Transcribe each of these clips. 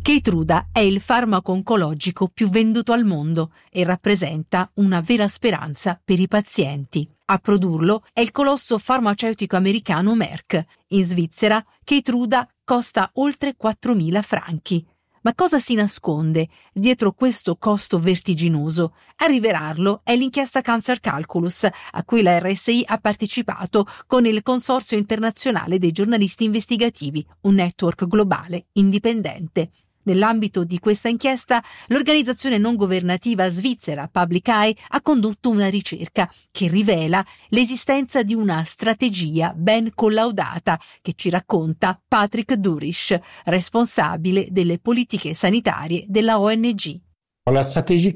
Keytruda è il farmaco oncologico più venduto al mondo e rappresenta una vera speranza per i pazienti. A produrlo è il colosso farmaceutico americano Merck. In Svizzera Keytruda costa oltre 4.000 franchi. Ma cosa si nasconde dietro questo costo vertiginoso? A rivelarlo è l'inchiesta Cancer Calculus, a cui la RSI ha partecipato con il Consorzio Internazionale dei Giornalisti Investigativi, un network globale indipendente. Nell'ambito di questa inchiesta, l'organizzazione non governativa svizzera Public Eye ha condotto una ricerca che rivela l'esistenza di una strategia ben collaudata che ci racconta Patrick Durisch, responsabile delle politiche sanitarie della ONG. La strategia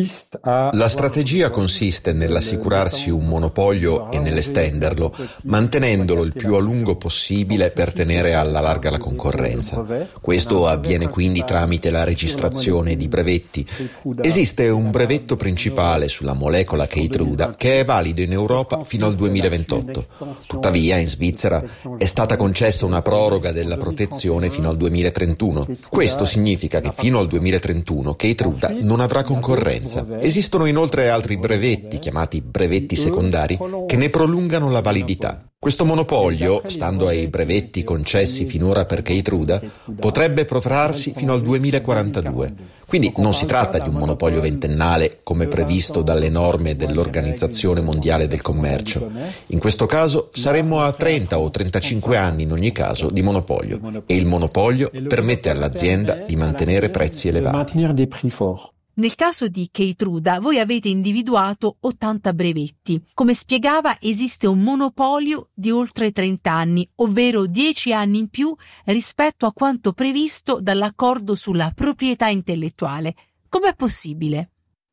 consiste nell'assicurarsi un monopolio e nell'estenderlo, mantenendolo il più a lungo possibile per tenere alla larga la concorrenza. Questo avviene quindi tramite la registrazione di brevetti. Esiste un brevetto principale sulla molecola Keytruda che è valido in Europa fino al 2028. Tuttavia, in Svizzera è stata concessa una proroga della protezione fino al 2031. Questo significa che fino al 2031 Keytruda non avrà concorrenza. Esistono inoltre altri brevetti, chiamati brevetti secondari, che ne prolungano la validità. Questo monopolio, stando ai brevetti concessi finora per Keytruda, potrebbe protrarsi fino al 2042. Quindi non si tratta di un monopolio ventennale come previsto dalle norme dell'Organizzazione Mondiale del Commercio. In questo caso saremmo a 30 o 35 anni in ogni caso di monopolio e il monopolio permette all'azienda di mantenere prezzi elevati. Nel caso di Keytruda voi avete individuato 80 brevetti. Come spiegava, esiste un monopolio di oltre 30 anni, ovvero 10 anni in più rispetto a quanto previsto dall'accordo sulla proprietà intellettuale. Com'è possibile?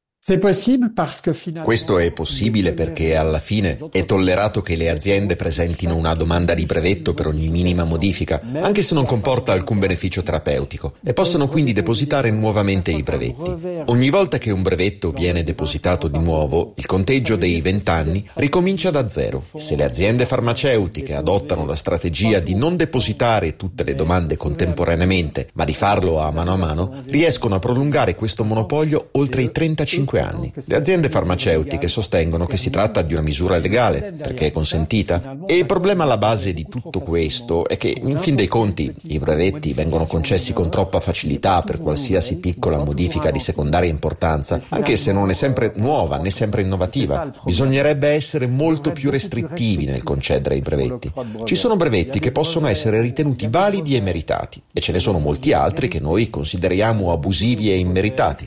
Questo è possibile perché alla fine è tollerato che le aziende presentino una domanda di brevetto per ogni minima modifica, anche se non comporta alcun beneficio terapeutico, e possono quindi depositare nuovamente i brevetti. Ogni volta che un brevetto viene depositato di nuovo, il conteggio dei 20 anni ricomincia da zero. Se le aziende farmaceutiche adottano la strategia di non depositare tutte le domande contemporaneamente, ma di farlo a mano, riescono a prolungare questo monopolio oltre i 35 anni. Le aziende farmaceutiche sostengono che si tratta di una misura legale perché è consentita e il problema alla base di tutto questo è che in fin dei conti i brevetti vengono concessi con troppa facilità per qualsiasi piccola modifica di secondaria importanza, anche se non è sempre nuova né sempre innovativa. Bisognerebbe essere molto più restrittivi nel concedere i brevetti. Ci sono brevetti che possono essere ritenuti validi e meritati e ce ne sono molti altri che noi consideriamo abusivi e immeritati.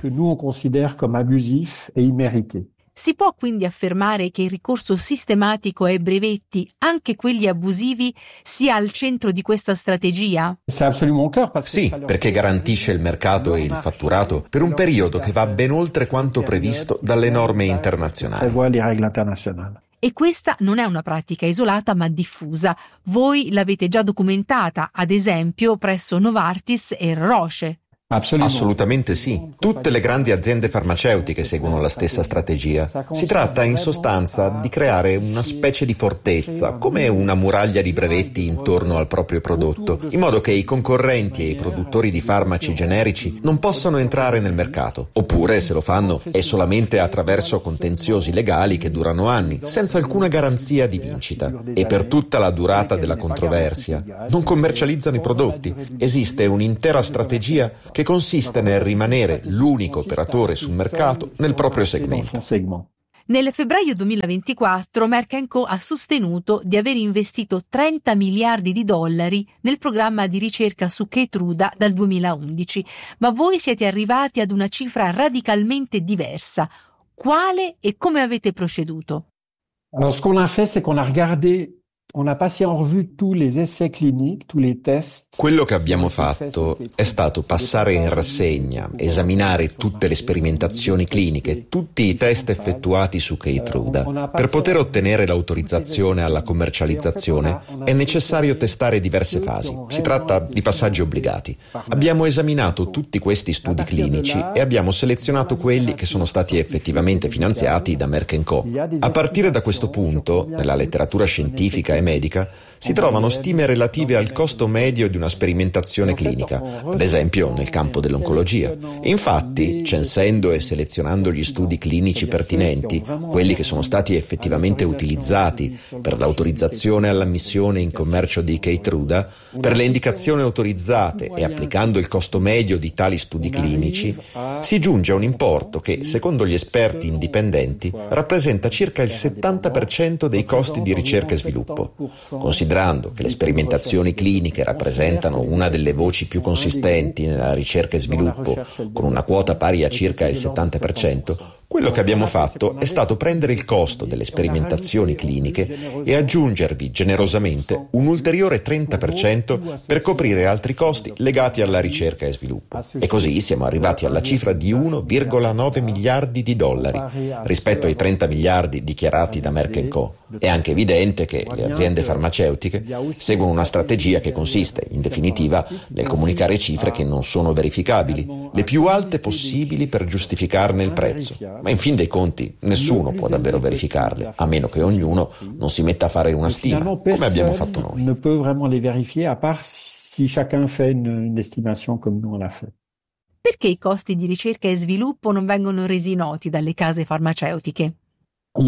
Si può quindi affermare che il ricorso sistematico ai brevetti, anche quelli abusivi, sia al centro di questa strategia? Sì, perché garantisce il mercato e il fatturato per un periodo che va ben oltre quanto previsto dalle norme internazionali. E questa non è una pratica isolata ma diffusa. Voi l'avete già documentata, ad esempio, presso Novartis e Roche. Assolutamente sì. Tutte le grandi aziende farmaceutiche seguono la stessa strategia. Si tratta in sostanza di creare una specie di fortezza, come una muraglia di brevetti intorno al proprio prodotto, in modo che i concorrenti e i produttori di farmaci generici non possano entrare nel mercato. Oppure, se lo fanno, è solamente attraverso contenziosi legali che durano anni, senza alcuna garanzia di vincita. E per tutta la durata della controversia non commercializzano i prodotti. Esiste un'intera strategia che consiste nel rimanere l'unico operatore sul mercato nel proprio segmento. Nel febbraio 2024 Merck & Co. ha sostenuto di aver investito 30 miliardi di dollari nel programma di ricerca su Keytruda dal 2011, ma voi siete arrivati ad una cifra radicalmente diversa. Quale e come avete proceduto? Alors, ce qu'on a fait, c'est qu'on a regardé. Quello che abbiamo fatto è stato passare in rassegna, esaminare tutte le sperimentazioni cliniche, tutti i test effettuati su Keytruda. Per poter ottenere l'autorizzazione alla commercializzazione è necessario testare diverse fasi. Si tratta di passaggi obbligati. Abbiamo esaminato tutti questi studi clinici e abbiamo selezionato quelli che sono stati effettivamente finanziati da Merck & Co. A partire da questo punto, nella letteratura scientifica e medica, si trovano stime relative al costo medio di una sperimentazione clinica, ad esempio nel campo dell'oncologia. Infatti, censendo e selezionando gli studi clinici pertinenti, quelli che sono stati effettivamente utilizzati per l'autorizzazione all'ammissione in commercio di Keytruda, per le indicazioni autorizzate e applicando il costo medio di tali studi clinici, si giunge a un importo che, secondo gli esperti indipendenti, rappresenta circa il 70% dei costi di ricerca e sviluppo. Considerando che le sperimentazioni cliniche rappresentano una delle voci più consistenti nella ricerca e sviluppo, con una quota pari a circa il 70%, quello che abbiamo fatto è stato prendere il costo delle sperimentazioni cliniche e aggiungervi generosamente un ulteriore 30% per coprire altri costi legati alla ricerca e sviluppo. E così siamo arrivati alla cifra di 1,9 miliardi di dollari rispetto ai 30 miliardi dichiarati da Merck & Co. È anche evidente che le aziende farmaceutiche seguono una strategia che consiste, in definitiva, nel comunicare cifre che non sono verificabili, le più alte possibili per giustificarne il prezzo. Ma in fin dei conti nessuno può davvero verificarle, a meno che ognuno non si metta a fare una stima, come abbiamo fatto noi. Ne peut vraiment les vérifier, à part si chacun fait une estimation comme nous on l'a fait. Perché i costi di ricerca e sviluppo non vengono resi noti dalle case farmaceutiche? Le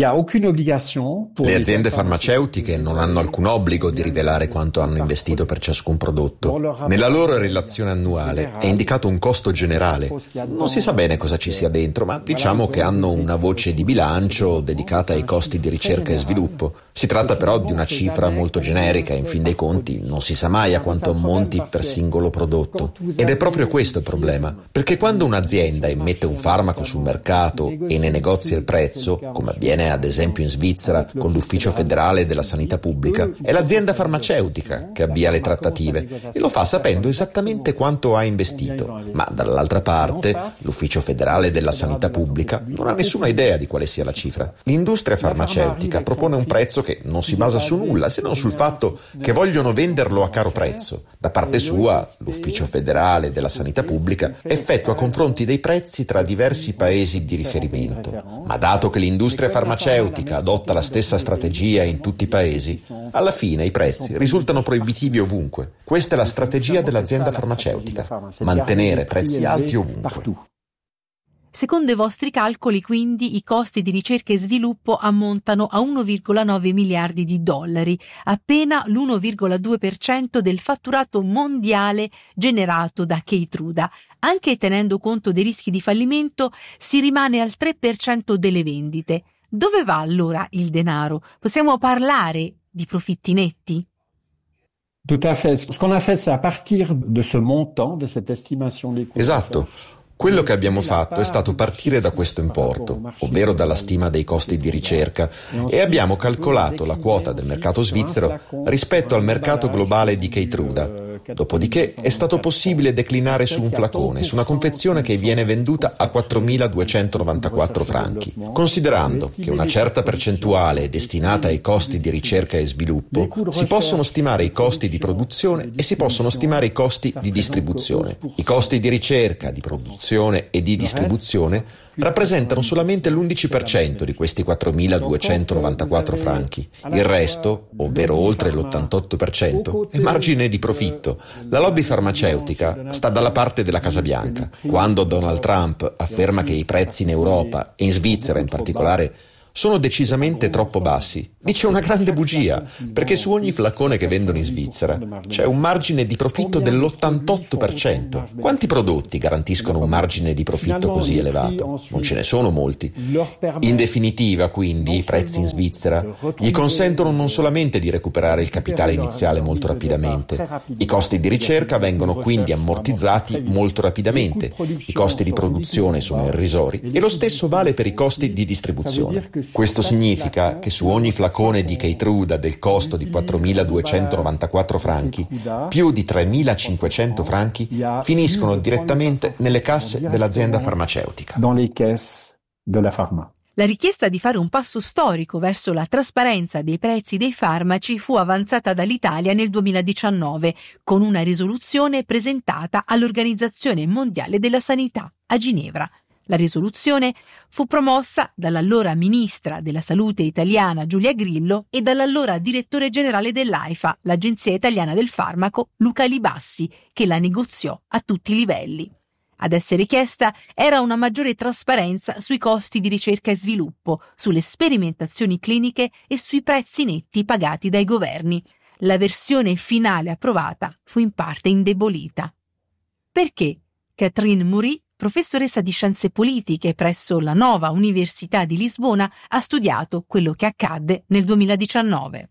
aziende farmaceutiche non hanno alcun obbligo di rivelare quanto hanno investito per ciascun prodotto. Nella loro relazione annuale è indicato un costo generale. Non si sa bene cosa ci sia dentro, ma diciamo che hanno una voce di bilancio dedicata ai costi di ricerca e sviluppo. Si tratta però di una cifra molto generica e in fin dei conti non si sa mai a quanto ammonti per singolo prodotto. Ed è proprio questo il problema, perché quando un'azienda immette un farmaco sul mercato e ne negozia il prezzo, come avviene ad esempio in Svizzera con l'Ufficio federale della sanità pubblica, è l'azienda farmaceutica che avvia le trattative e lo fa sapendo esattamente quanto ha investito, ma dall'altra parte l'Ufficio federale della sanità pubblica non ha nessuna idea di quale sia la cifra. L'industria farmaceutica propone un prezzo che non si basa su nulla se non sul fatto che vogliono venderlo a caro prezzo. Da parte sua, l'Ufficio federale della sanità pubblica effettua confronti dei prezzi tra diversi paesi di riferimento, ma dato che l'industria farmaceutica adotta la stessa strategia in tutti i paesi, alla fine i prezzi risultano proibitivi ovunque. Questa è la strategia dell'azienda farmaceutica, mantenere prezzi alti ovunque. Secondo i vostri calcoli, quindi, i costi di ricerca e sviluppo ammontano a 1,9 miliardi di dollari, appena l'1,2% del fatturato mondiale generato da Keytruda. Anche tenendo conto dei rischi di fallimento, si rimane al 3% delle vendite. Dove va allora il denaro? Possiamo parlare di profitti netti? Tout à fait. Ce qu'on a fait, c'est à partir de ce montant, de cette estimation des coûts. Esatto. Quello che abbiamo fatto è stato partire da questo importo, ovvero dalla stima dei costi di ricerca, e abbiamo calcolato la quota del mercato svizzero rispetto al mercato globale di Keytruda. Dopodiché è stato possibile declinare su un flacone, su una confezione che viene venduta a 4.294 franchi. Considerando che una certa percentuale è destinata ai costi di ricerca e sviluppo, si possono stimare i costi di produzione e si possono stimare i costi di distribuzione. I costi di ricerca, di produzione e di distribuzione rappresentano solamente l'11% di questi 4.294 franchi. Il resto, ovvero oltre l'88%, è margine di profitto. La lobby farmaceutica sta dalla parte della Casa Bianca. Quando Donald Trump afferma che i prezzi in Europa e in Svizzera in particolare sono decisamente troppo bassi, dice una grande bugia, perché su ogni flacone che vendono in Svizzera c'è un margine di profitto dell'88%. Quanti prodotti garantiscono un margine di profitto così elevato? Non ce ne sono molti. In definitiva, quindi, i prezzi in Svizzera gli consentono non solamente di recuperare il capitale iniziale molto rapidamente, i costi di ricerca vengono quindi ammortizzati molto rapidamente, i costi di produzione sono irrisori e lo stesso vale per i costi di distribuzione. Questo significa che su ogni flacone di Keytruda del costo di 4.294 franchi, più di 3.500 franchi finiscono direttamente nelle casse dell'azienda farmaceutica. La richiesta di fare un passo storico verso la trasparenza dei prezzi dei farmaci fu avanzata dall'Italia nel 2019 con una risoluzione presentata all'Organizzazione Mondiale della Sanità a Ginevra. La risoluzione fu promossa dall'allora ministra della Salute italiana Giulia Grillo e dall'allora direttore generale dell'AIFA, l'Agenzia Italiana del Farmaco, Luca Libassi, che la negoziò a tutti i livelli. Ad essere chiesta era una maggiore trasparenza sui costi di ricerca e sviluppo, sulle sperimentazioni cliniche e sui prezzi netti pagati dai governi. La versione finale approvata fu in parte indebolita. Perché Catherine Moury, professoressa di scienze politiche presso la Nova Università di Lisbona, ha studiato quello che accadde nel 2019.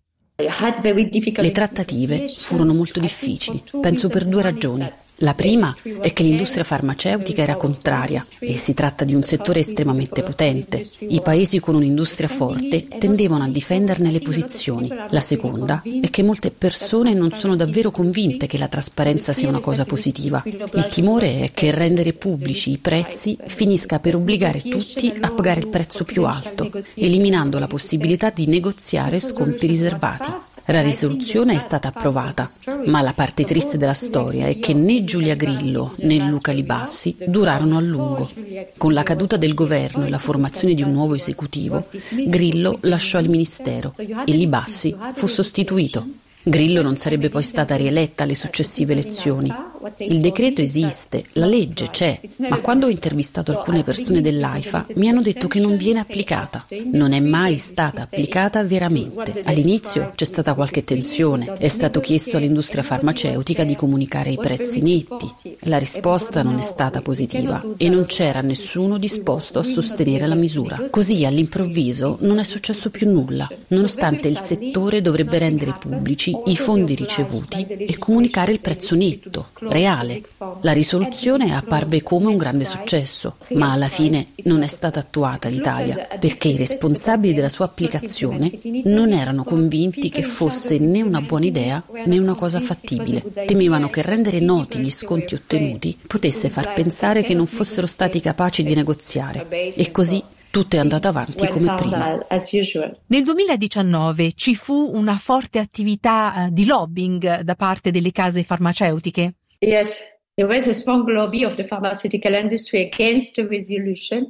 Le trattative furono molto difficili, penso per 2 ragioni. La prima è che l'industria farmaceutica era contraria e si tratta di un settore estremamente potente. I paesi con un'industria forte tendevano a difenderne le posizioni. La seconda è che molte persone non sono davvero convinte che la trasparenza sia una cosa positiva. Il timore è che rendere pubblici i prezzi finisca per obbligare tutti a pagare il prezzo più alto, eliminando la possibilità di negoziare sconti riservati. La risoluzione è stata approvata, ma la parte triste della storia è che né Giulia Grillo né Luca Libassi durarono a lungo. Con la caduta del governo e la formazione di un nuovo esecutivo, Grillo lasciò il ministero e Libassi fu sostituito. Grillo non sarebbe poi stata rieletta alle successive elezioni. Il decreto esiste, la legge c'è, ma quando ho intervistato alcune persone dell'AIFA mi hanno detto che non viene applicata. Non è mai stata applicata veramente. All'inizio c'è stata qualche tensione, è stato chiesto all'industria farmaceutica di comunicare i prezzi netti. La risposta non è stata positiva e non c'era nessuno disposto a sostenere la misura. Così all'improvviso non è successo più nulla, nonostante il settore dovrebbe rendere pubblici i fondi ricevuti e comunicare il prezzo netto, reale. La risoluzione apparve come un grande successo, ma alla fine non è stata attuata in Italia, perché i responsabili della sua applicazione non erano convinti che fosse né una buona idea né una cosa fattibile. Temevano che rendere noti gli sconti ottenuti potesse far pensare che non fossero stati capaci di negoziare, e così tutto è andato avanti come prima. Nel 2019 ci fu una forte attività di lobbying da parte delle case farmaceutiche. Yes, there was a strong lobby of the pharmaceutical industry against the resolution.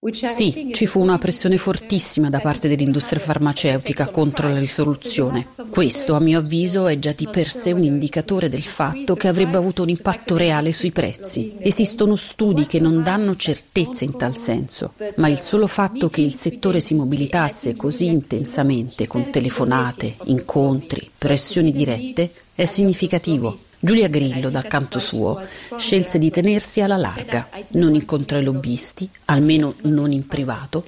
Sì, ci fu una pressione fortissima da parte dell'industria farmaceutica contro la risoluzione. Questo, a mio avviso, è già di per sé un indicatore del fatto che avrebbe avuto un impatto reale sui prezzi. Esistono studi che non danno certezze in tal senso, ma il solo fatto che il settore si mobilitasse così intensamente con telefonate, incontri, pressioni dirette è significativo. Giulia Grillo, dal canto suo, scelse di tenersi alla larga, non incontrò i lobbisti, almeno non in privato,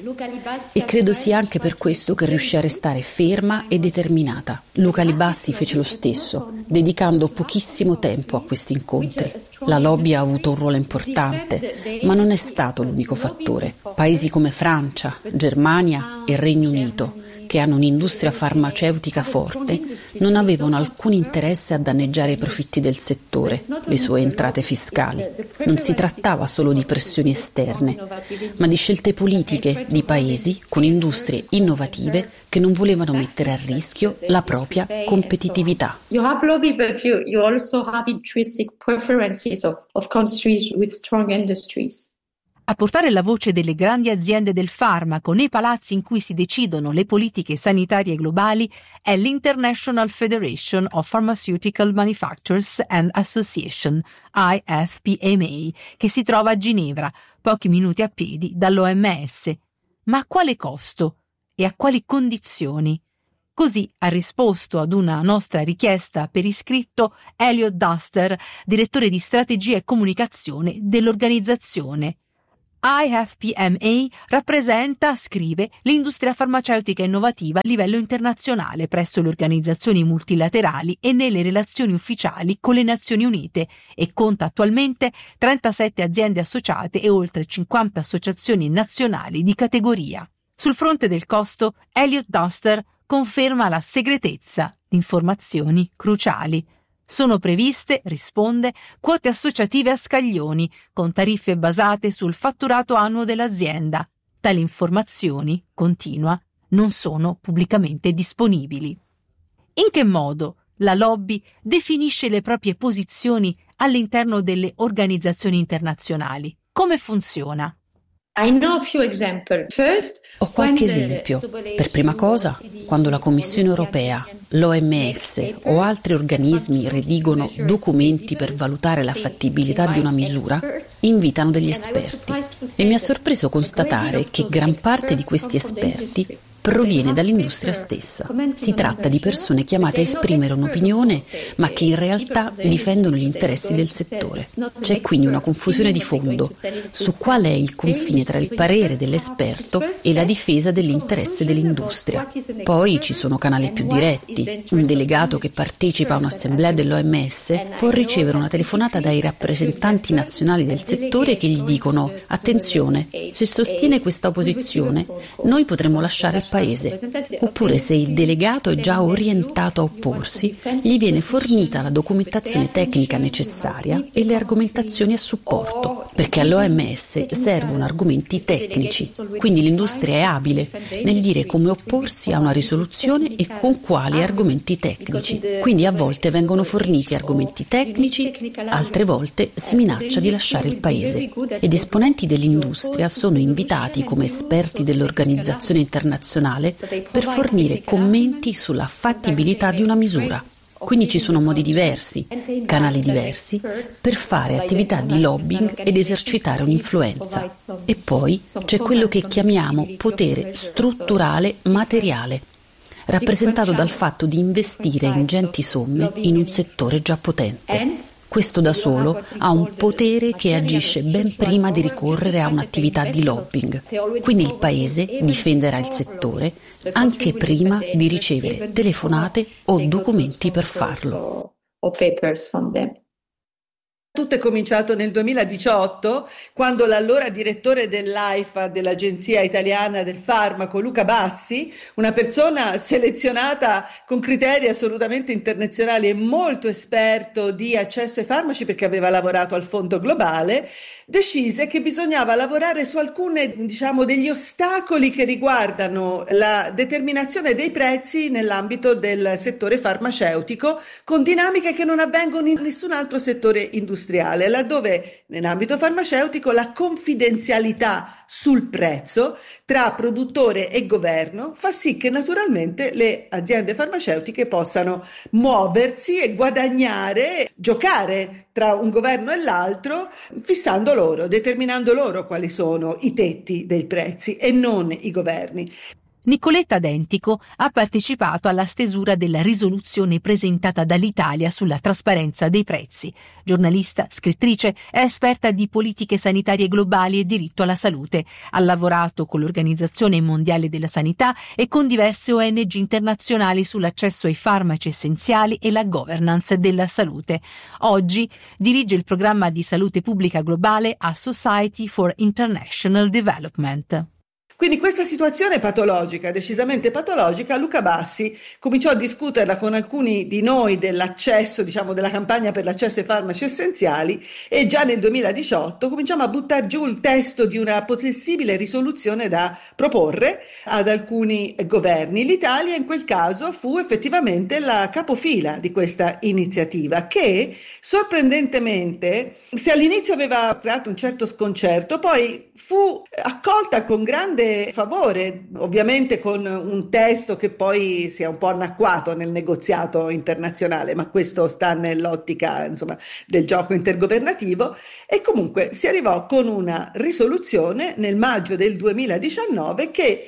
e credo sia anche per questo che riuscì a restare ferma e determinata. Luca Libassi fece lo stesso, dedicando pochissimo tempo a questi incontri. La lobby ha avuto un ruolo importante, ma non è stato l'unico fattore. Paesi come Francia, Germania e Regno Unito, che hanno un'industria farmaceutica forte, non avevano alcun interesse a danneggiare i profitti del settore, le sue entrate fiscali. Non si trattava solo di pressioni esterne, ma di scelte politiche di paesi con industrie innovative che non volevano mettere a rischio la propria competitività. You have lobby, but you also have intrinsic preferences of countries with strong industries. A portare la voce delle grandi aziende del farmaco nei palazzi in cui si decidono le politiche sanitarie globali è l'International Federation of Pharmaceutical Manufacturers and Association, IFPMA, che si trova a Ginevra, pochi minuti a piedi dall'OMS. Ma a quale costo e a quali condizioni? Così ha risposto ad una nostra richiesta per iscritto Elliot Duster, direttore di strategia e comunicazione dell'organizzazione. IFPMA rappresenta, scrive, l'industria farmaceutica innovativa a livello internazionale presso le organizzazioni multilaterali e nelle relazioni ufficiali con le Nazioni Unite e conta attualmente 37 aziende associate e oltre 50 associazioni nazionali di categoria. Sul fronte del costo, Elliot Duster conferma la segretezza di informazioni cruciali. Sono previste, risponde, quote associative a scaglioni, con tariffe basate sul fatturato annuo dell'azienda. Tali informazioni, continua, non sono pubblicamente disponibili. In che modo la lobby definisce le proprie posizioni all'interno delle organizzazioni internazionali? Come funziona? Ho qualche esempio. Per prima cosa, quando la Commissione europea, l'OMS o altri organismi redigono documenti per valutare la fattibilità di una misura, invitano degli esperti. E mi ha sorpreso constatare che gran parte di questi esperti proviene dall'industria stessa. Si tratta di persone chiamate a esprimere un'opinione, ma che in realtà difendono gli interessi del settore. C'è quindi una confusione di fondo su qual è il confine tra il parere dell'esperto e la difesa dell'interesse dell'industria. Poi ci sono canali più diretti. Un delegato che partecipa a un'assemblea dell'OMS può ricevere una telefonata dai rappresentanti nazionali del settore che gli dicono: attenzione, se sostiene questa posizione, noi potremmo lasciare il paese. Oppure, se il delegato è già orientato a opporsi, gli viene fornita la documentazione tecnica necessaria e le argomentazioni a supporto, perché all'OMS servono argomenti tecnici, quindi l'industria è abile nel dire come opporsi a una risoluzione e con quali argomenti tecnici. Quindi a volte vengono forniti argomenti tecnici, altre volte si minaccia di lasciare il paese. Ed esponenti dell'industria sono invitati come esperti dell'organizzazione internazionale per fornire commenti sulla fattibilità di una misura. Quindi ci sono modi diversi, canali diversi, per fare attività di lobbying ed esercitare un'influenza. E poi c'è quello che chiamiamo potere strutturale materiale, rappresentato dal fatto di investire ingenti somme in un settore già potente. Questo da solo ha un potere che agisce ben prima di ricorrere a un'attività di lobbying. Quindi il paese difenderà il settore anche prima di ricevere telefonate o documenti per farlo. Tutto è cominciato nel 2018, quando l'allora direttore dell'AIFA, dell'Agenzia Italiana del Farmaco, Luca Bassi, una persona selezionata con criteri assolutamente internazionali e molto esperto di accesso ai farmaci perché aveva lavorato al Fondo Globale, decise che bisognava lavorare su alcune, degli ostacoli che riguardano la determinazione dei prezzi nell'ambito del settore farmaceutico, con dinamiche che non avvengono in nessun altro settore industriale, laddove nell'ambito farmaceutico la confidenzialità sul prezzo tra produttore e governo fa sì che naturalmente le aziende farmaceutiche possano muoversi e guadagnare, giocare tra un governo e l'altro, fissando loro, determinando loro quali sono i tetti dei prezzi e non i governi. Nicoletta Dentico ha partecipato alla stesura della risoluzione presentata dall'Italia sulla trasparenza dei prezzi. Giornalista, scrittrice, è esperta di politiche sanitarie globali e diritto alla salute. Ha lavorato con l'Organizzazione Mondiale della Sanità e con diverse ONG internazionali sull'accesso ai farmaci essenziali e la governance della salute. Oggi dirige il programma di salute pubblica globale a Society for International Development. Quindi questa situazione patologica, decisamente patologica, Luca Bassi cominciò a discuterla con alcuni di noi dell'accesso, della campagna per l'accesso ai farmaci essenziali, e già nel 2018 cominciamo a buttare giù il testo di una possibile risoluzione da proporre ad alcuni governi. L'Italia in quel caso fu effettivamente la capofila di questa iniziativa che, sorprendentemente, se all'inizio aveva creato un certo sconcerto, poi fu accolta con grande favore, ovviamente con un testo che poi si è un po' annacquato nel negoziato internazionale, ma questo sta nell'ottica, del gioco intergovernativo, e comunque si arrivò con una risoluzione nel maggio del 2019 che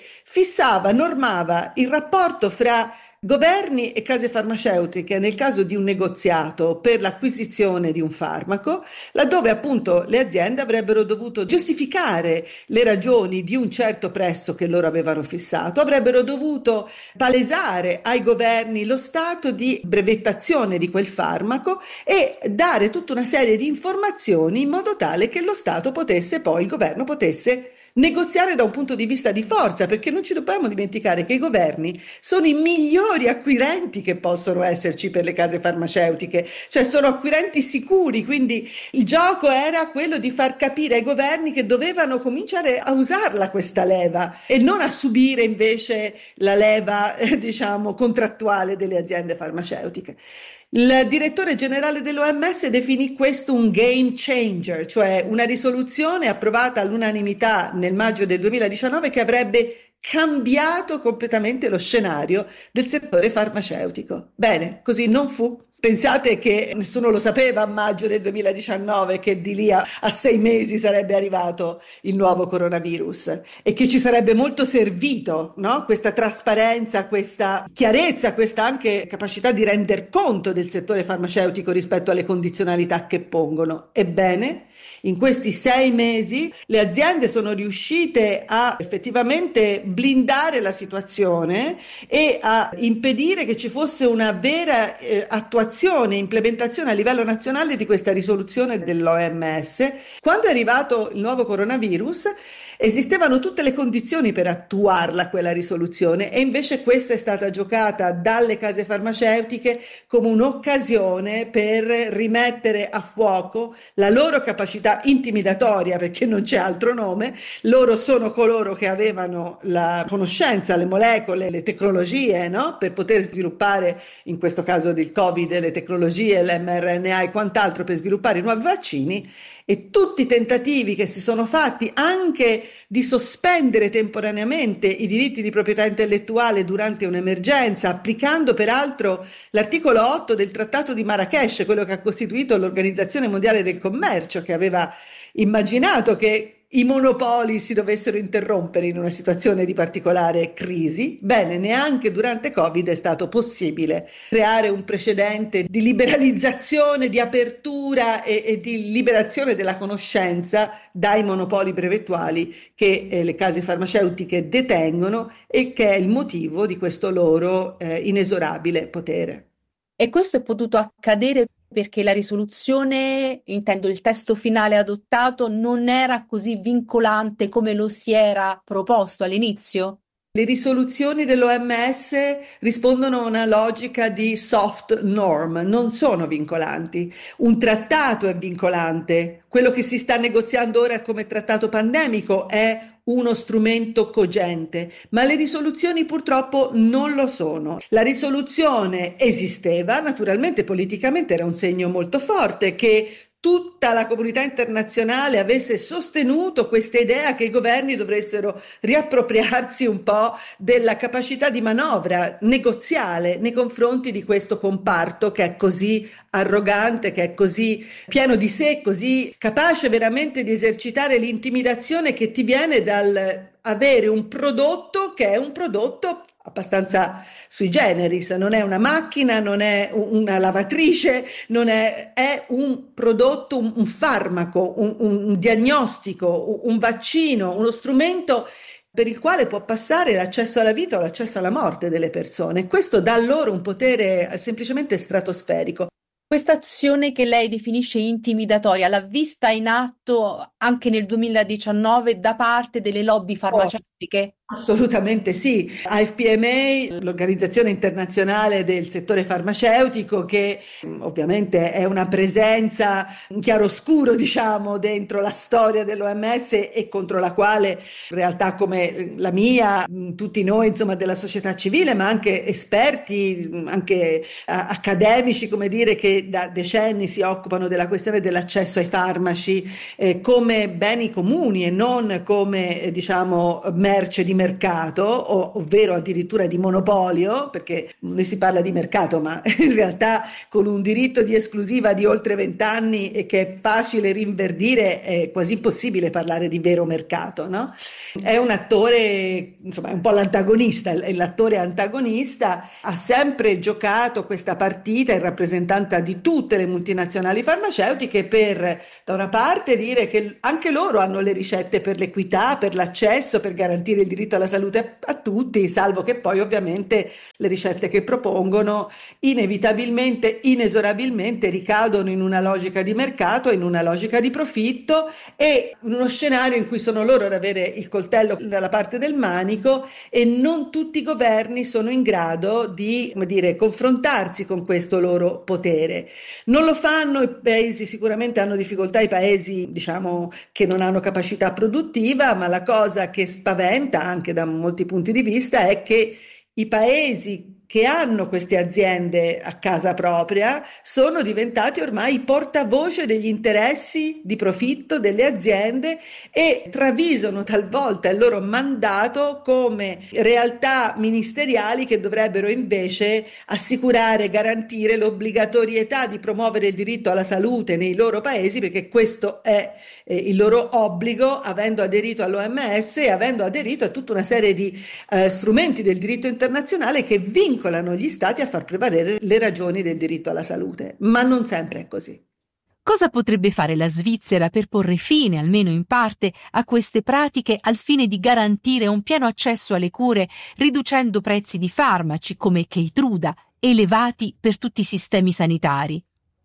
normava il rapporto fra governi e case farmaceutiche nel caso di un negoziato per l'acquisizione di un farmaco, laddove appunto le aziende avrebbero dovuto giustificare le ragioni di un certo prezzo che loro avevano fissato, avrebbero dovuto palesare ai governi lo stato di brevettazione di quel farmaco e dare tutta una serie di informazioni in modo tale che lo Stato potesse poi, il governo potesse negoziare da un punto di vista di forza, perché non ci dobbiamo dimenticare che i governi sono i migliori acquirenti che possono esserci per le case farmaceutiche, cioè sono acquirenti sicuri, quindi il gioco era quello di far capire ai governi che dovevano cominciare a usarla questa leva e non a subire invece la leva contrattuale delle aziende farmaceutiche. Il direttore generale dell'OMS definì questo un game changer, cioè una risoluzione approvata all'unanimità nel maggio del 2019 che avrebbe cambiato completamente lo scenario del settore farmaceutico. Bene, così non fu. Pensate che nessuno lo sapeva a maggio del 2019 che di lì a 6 mesi sarebbe arrivato il nuovo coronavirus e che ci sarebbe molto servito, no? Questa trasparenza, questa chiarezza, questa anche capacità di render conto del settore farmaceutico rispetto alle condizionalità che pongono. Ebbene, in questi 6 mesi le aziende sono riuscite a effettivamente blindare la situazione e a impedire che ci fosse una vera attuazione, implementazione a livello nazionale di questa risoluzione dell'OMS. Quando è arrivato il nuovo coronavirus esistevano tutte le condizioni per attuarla quella risoluzione e invece questa è stata giocata dalle case farmaceutiche come un'occasione per rimettere a fuoco la loro capacità intimidatoria, perché non c'è altro nome. Loro sono coloro che avevano la conoscenza, le molecole, le tecnologie, no? Per poter sviluppare, in questo caso del Covid, le tecnologie, l'mRNA e quant'altro per sviluppare i nuovi vaccini. E tutti i tentativi che si sono fatti anche di sospendere temporaneamente i diritti di proprietà intellettuale durante un'emergenza, applicando peraltro l'articolo 8 del Trattato di Marrakech, quello che ha costituito l'Organizzazione Mondiale del Commercio, che aveva immaginato che i monopoli si dovessero interrompere in una situazione di particolare crisi. Bene, neanche durante Covid è stato possibile creare un precedente di liberalizzazione, di apertura e di liberazione della conoscenza dai monopoli brevettuali che le case farmaceutiche detengono e che è il motivo di questo loro inesorabile potere. E questo è potuto accadere perché la risoluzione, intendo il testo finale adottato, non era così vincolante come lo si era proposto all'inizio? Le risoluzioni dell'OMS rispondono a una logica di soft norm, non sono vincolanti. Un trattato è vincolante. Quello che si sta negoziando ora come trattato pandemico è uno strumento cogente, ma le risoluzioni purtroppo non lo sono. La risoluzione esisteva, naturalmente politicamente era un segno molto forte che tutta la comunità internazionale avesse sostenuto questa idea che i governi dovessero riappropriarsi un po' della capacità di manovra negoziale nei confronti di questo comparto che è così arrogante, che è così pieno di sé, così capace veramente di esercitare l'intimidazione che ti viene dal avere un prodotto che è un prodotto abbastanza sui generis, non è una macchina, non è una lavatrice, non è un prodotto, un farmaco, un diagnostico, un vaccino, uno strumento per il quale può passare l'accesso alla vita o l'accesso alla morte delle persone. Questo dà loro un potere semplicemente stratosferico. Questa azione che lei definisce intimidatoria, l'ha vista in atto anche nel 2019 da parte delle lobby farmaceutiche? Assolutamente sì. AFPMA, l'Organizzazione Internazionale del Settore Farmaceutico, che ovviamente è una presenza in chiaroscuro, diciamo, dentro la storia dell'OMS e contro la quale realtà come la mia, tutti noi, insomma, della società civile, ma anche esperti, anche accademici, come dire, che da decenni si occupano della questione dell'accesso ai farmaci come beni comuni e non come, diciamo, merce di mercato, ovvero addirittura di monopolio, perché noi si parla di mercato, ma in realtà con un diritto di esclusiva di oltre 20 anni e che è facile rinverdire, è quasi impossibile parlare di vero mercato, no? È un attore, insomma, è un po' l'antagonista, l'attore antagonista ha sempre giocato questa partita in rappresentanza di tutte le multinazionali farmaceutiche per, da una parte, dire che anche loro hanno le ricette per l'equità, per l'accesso, per garantire il diritto alla salute a tutti, salvo che poi ovviamente le ricette che propongono inevitabilmente, inesorabilmente ricadono in una logica di mercato, in una logica di profitto e in uno scenario in cui sono loro ad avere il coltello dalla parte del manico e non tutti i governi sono in grado di, come dire, confrontarsi con questo loro potere. Non lo fanno i paesi, sicuramente hanno difficoltà i paesi, diciamo, che non hanno capacità produttiva, ma la cosa che spaventa anche da molti punti di vista è che i paesi che hanno queste aziende a casa propria sono diventati ormai portavoce degli interessi di profitto delle aziende e travisano talvolta il loro mandato come realtà ministeriali che dovrebbero invece assicurare e garantire l'obbligatorietà di promuovere il diritto alla salute nei loro paesi, perché questo è il loro obbligo, avendo aderito all'OMS e avendo aderito a tutta una serie di strumenti del diritto internazionale che vincolano gli stati a far prevalere le ragioni del diritto alla salute, ma non sempre è così. Cosa potrebbe fare la Svizzera per porre fine, almeno in parte, a queste pratiche al fine di garantire un pieno accesso alle cure, riducendo prezzi di farmaci come Keytruda, elevati per tutti i sistemi sanitari?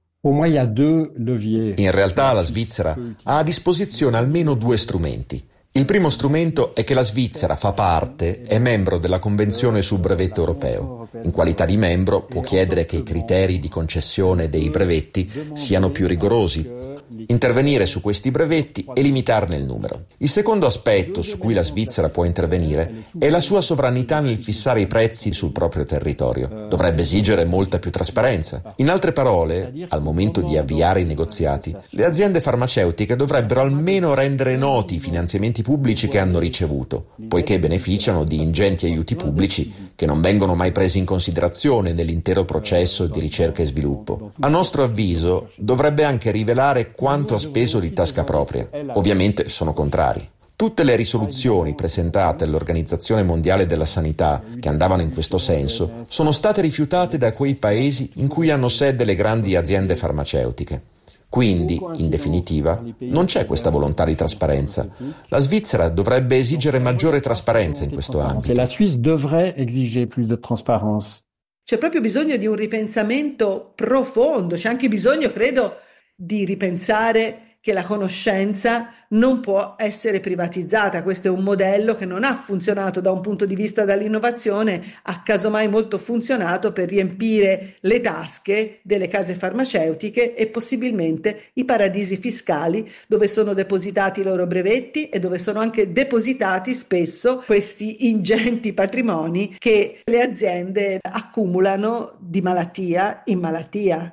In realtà la Svizzera ha a disposizione almeno 2 strumenti. Il primo strumento è che la Svizzera fa parte, è membro della Convenzione sul brevetto europeo. In qualità di membro può chiedere che i criteri di concessione dei brevetti siano più rigorosi, intervenire su questi brevetti e limitarne il numero. Il secondo aspetto su cui la Svizzera può intervenire è la sua sovranità nel fissare i prezzi sul proprio territorio. Dovrebbe esigere molta più trasparenza. In altre parole, al momento di avviare i negoziati, le aziende farmaceutiche dovrebbero almeno rendere noti i finanziamenti pubblici che hanno ricevuto, poiché beneficiano di ingenti aiuti pubblici che non vengono mai presi in considerazione nell'intero processo di ricerca e sviluppo. A nostro avviso, dovrebbe anche rivelare quanto ha speso di tasca propria. Ovviamente sono contrari. Tutte le risoluzioni presentate all'Organizzazione Mondiale della Sanità che andavano in questo senso sono state rifiutate da quei paesi in cui hanno sede le grandi aziende farmaceutiche. Quindi, in definitiva, non c'è questa volontà di trasparenza. La Svizzera dovrebbe esigere maggiore trasparenza in questo ambito. La Suisse devrait exiger plus de transparence. C'è proprio bisogno di un ripensamento profondo, c'è anche bisogno, credo, di ripensare che la conoscenza non può essere privatizzata. Questo è un modello che non ha funzionato da un punto di vista dell'innovazione, ha casomai molto funzionato per riempire le tasche delle case farmaceutiche e possibilmente i paradisi fiscali dove sono depositati i loro brevetti e dove sono anche depositati spesso questi ingenti patrimoni che le aziende accumulano di malattia in malattia.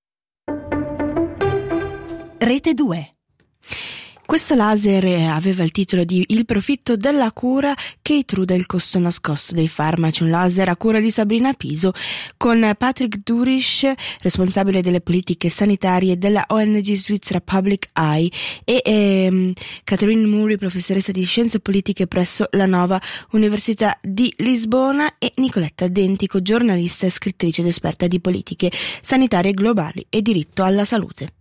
Rete 2. Questo laser aveva il titolo di Il profitto della cura, Keytruda il costo nascosto dei farmaci, un laser a cura di Sabrina Piso con Patrick Durisch, responsabile delle politiche sanitarie della ONG Svizzera Public Eye, e Catherine Murray, professoressa di scienze politiche presso la Nova Università di Lisbona, e Nicoletta Dentico, giornalista e scrittrice ed esperta di politiche sanitarie globali e diritto alla salute.